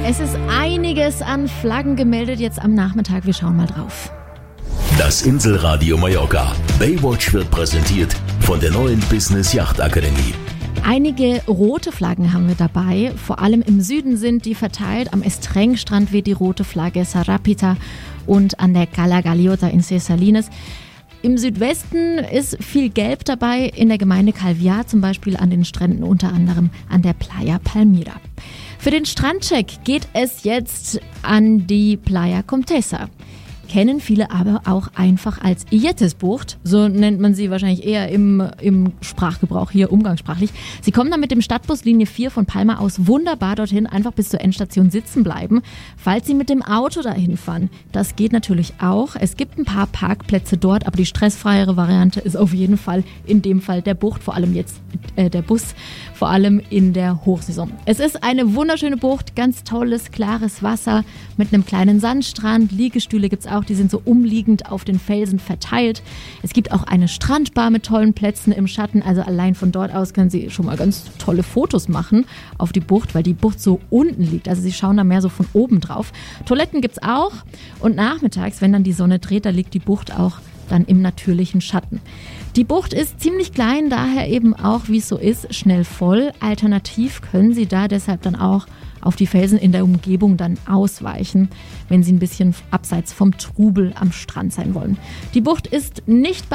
Es ist einiges an Flaggen gemeldet jetzt am Nachmittag. Wir schauen mal drauf. Das Inselradio Mallorca. Baywatch wird präsentiert von der neuen Business Yacht Akademie. Einige rote Flaggen haben wir dabei. Vor allem im Süden sind die verteilt. Am Estreng-Strand weht die rote Flagge Sarapita und an der Cala Galiota in Ses Salines. Im Südwesten ist viel Gelb dabei, in der Gemeinde Calviá zum Beispiel an den Stränden, unter anderem an der Playa Palmira. Für den Strandcheck geht es jetzt an die Playa Comtesa. Kennen viele aber auch einfach als Illetesbucht, so nennt man sie wahrscheinlich eher im Sprachgebrauch hier, umgangssprachlich. Sie kommen dann mit dem Stadtbus Linie 4 von Palma aus wunderbar dorthin, einfach bis zur Endstation sitzen bleiben. Falls Sie mit dem Auto dahin fahren, das geht natürlich auch. Es gibt ein paar Parkplätze dort, aber die stressfreiere Variante ist auf jeden Fall in dem Fall der Bucht, vor allem jetzt der Bus, vor allem in der Hochsaison. Es ist eine wunderschöne Bucht, ganz tolles, klares Wasser mit einem kleinen Sandstrand, Liegestühle gibt's auch. Die sind so umliegend auf den Felsen verteilt. Es gibt auch eine Strandbar mit tollen Plätzen im Schatten. Also allein von dort aus können Sie schon mal ganz tolle Fotos machen auf die Bucht, weil die Bucht so unten liegt. Also Sie schauen da mehr so von oben drauf. Toiletten gibt's auch. Und nachmittags, wenn dann die Sonne dreht, da liegt die Bucht auch dann im natürlichen Schatten. Die Bucht ist ziemlich klein, daher eben auch, wie es so ist, schnell voll. Alternativ können Sie da deshalb dann auch auf die Felsen in der Umgebung dann ausweichen, wenn Sie ein bisschen abseits vom Trubel am Strand sein wollen. Die Bucht ist nicht